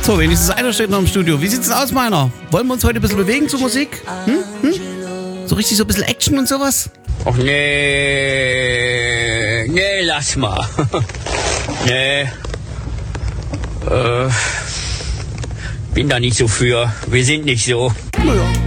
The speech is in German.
So, wenigstens einer steht noch im Studio. Wie sieht's denn aus, meiner? Wollen wir uns heute ein bisschen bewegen zur Musik? So richtig so ein bisschen Action und sowas? Och nee, lass mal. Nee. Bin da nicht so für. Wir sind nicht so. Naja.